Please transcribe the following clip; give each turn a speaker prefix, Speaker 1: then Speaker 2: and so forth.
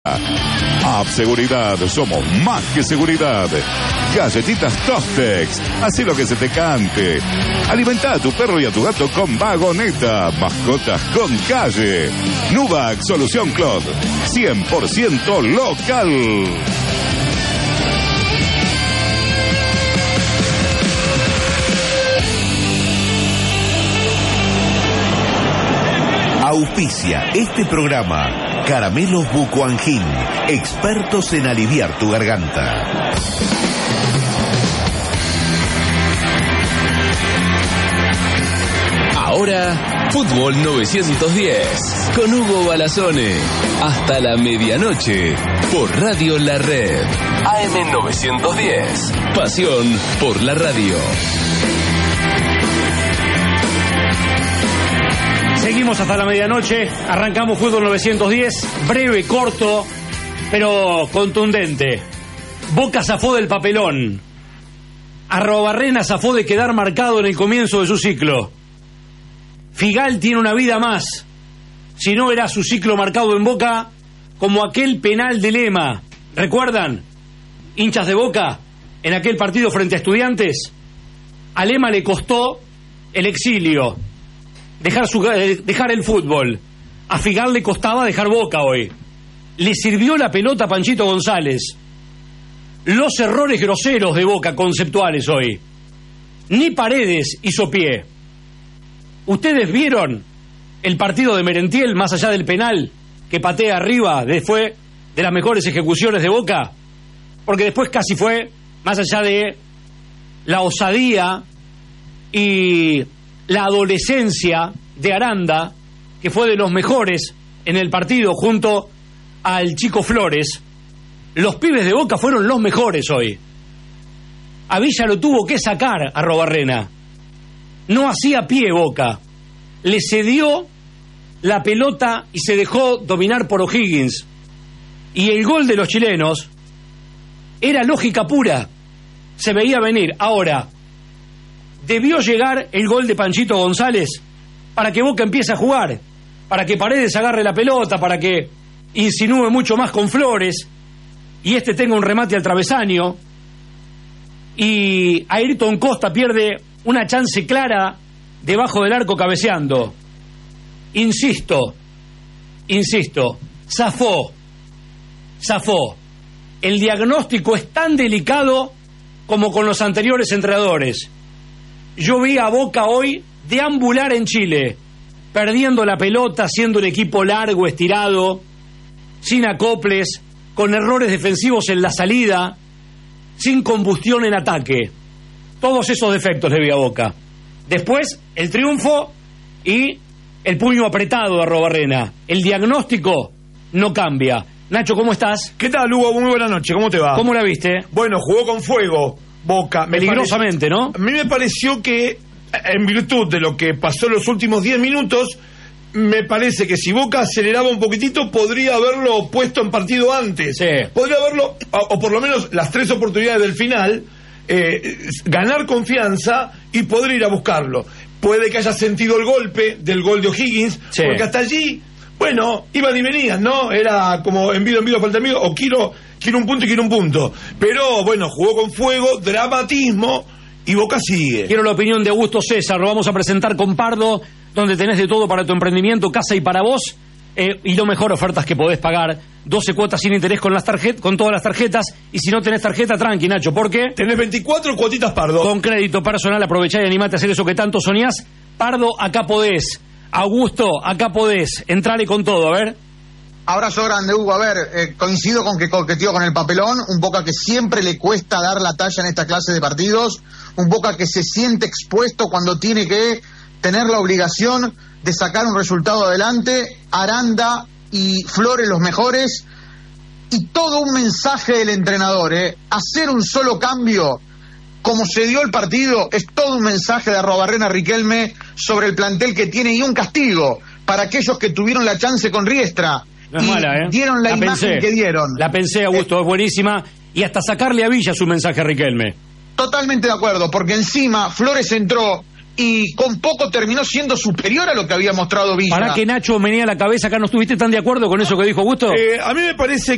Speaker 1: App Seguridad, somos más que seguridad. Galletitas Tostex, hacé lo que se te cante. Alimenta a tu perro y a tu gato con Vagoneta, mascotas con calle. Nuvac Solución Clot, 100% local.
Speaker 2: Auspicia este programa Caramelos Bucoangin, expertos en aliviar tu garganta.
Speaker 3: Ahora, Fútbol 910, con Hugo Balazone, hasta la medianoche, por Radio La Red. AM 910, pasión por la radio.
Speaker 4: Seguimos hasta la medianoche, arrancamos Fútbol 910, breve, corto, pero contundente. Boca zafó del papelón. Arrobarrena zafó de quedar marcado en el comienzo de su ciclo. Figal tiene una vida más. Si no era su ciclo marcado en Boca, como aquel penal de Lema. ¿Recuerdan? Hinchas de Boca, en aquel partido frente a Estudiantes. A Lema le costó el exilio. Dejar el fútbol. A Figal le costaba dejar Boca hoy. Le sirvió la pelota a Panchito González. Los errores groseros de Boca, conceptuales hoy. Ni Paredes hizo pie. ¿Ustedes vieron el partido de Merentiel, más allá del penal que patea arriba, fue de las mejores ejecuciones de Boca? Porque después casi fue, más allá de la osadía y la adolescencia de Aranda, que fue de los mejores en el partido junto al Chico Flores, los pibes de Boca fueron los mejores hoy. A Villa lo tuvo que sacar a Arrobarrena. No hacía pie Boca. Le cedió la pelota y se dejó dominar por O'Higgins. Y el gol de los chilenos era lógica pura. Se veía venir. Ahora, debió llegar el gol de Panchito González para que Boca empiece a jugar, para que Paredes agarre la pelota, para que insinúe mucho más con Flores y este tenga un remate al travesaño y Ayrton Costa pierde una chance clara debajo del arco cabeceando. Insisto, zafó. El diagnóstico es tan delicado como con los anteriores entrenadores. Yo vi a Boca hoy deambular en Chile, perdiendo la pelota, siendo un equipo largo, estirado, sin acoples, con errores defensivos en la salida, sin combustión en ataque. Todos esos defectos le vi a Boca. Después, el triunfo y el puño apretado de Arrobarrena. El diagnóstico no cambia. Nacho, ¿cómo estás?
Speaker 5: ¿Qué tal, Hugo? Muy buena noche, ¿cómo te va?
Speaker 4: ¿Cómo la viste?
Speaker 5: Bueno, jugó con fuego Boca.
Speaker 4: Peligrosamente, ¿no?
Speaker 5: A mí me pareció que, en virtud de lo que pasó en los últimos 10 minutos, me parece que si Boca aceleraba un poquitito, podría haberlo puesto en partido antes.
Speaker 4: Sí.
Speaker 5: Podría haberlo, o por lo menos las 3 oportunidades del final, ganar confianza y poder ir a buscarlo. Puede que haya sentido el golpe del gol de O'Higgins, sí, porque hasta allí, bueno, iban y venían, ¿no? Era como envido, falta envido, o quiero un punto y quiero un punto. Pero bueno, jugó con fuego, dramatismo, y Boca sigue.
Speaker 4: Quiero la opinión de Augusto César, lo vamos a presentar con Pardo, donde tenés de todo para tu emprendimiento, casa y para vos, y lo mejor, ofertas que podés pagar, 12 cuotas sin interés con todas las tarjetas, y si no tenés tarjeta, tranqui, Nacho, ¿por qué?
Speaker 5: Tenés 24 cuotitas Pardo.
Speaker 4: Con crédito personal, aprovechá y animate a hacer eso que tanto soñás. Pardo, acá podés. Augusto, acá podés. Entrale con todo, a ver.
Speaker 6: Abrazo grande, Hugo. A ver, coincido con que coqueteó con el papelón. Un Boca que siempre le cuesta dar la talla en esta clase de partidos. Un Boca que se siente expuesto cuando tiene que tener la obligación de sacar un resultado adelante. Aranda y Flores los mejores. Y todo un mensaje del entrenador, hacer un solo cambio, como se dio el partido, es todo un mensaje de Arrobarrena Riquelme sobre el plantel que tiene y un castigo para aquellos que tuvieron la chance con Riestra.
Speaker 4: No es mala,
Speaker 6: dieron la imagen que dieron.
Speaker 4: La pensé, Augusto, es buenísima. Y hasta sacarle a Villa su mensaje a Riquelme.
Speaker 6: Totalmente de acuerdo, porque encima Flores entró y con poco terminó siendo superior a lo que había mostrado Villa.
Speaker 4: Para que Nacho menea la cabeza, acá no estuviste tan de acuerdo con eso que dijo Augusto.
Speaker 5: A mí me parece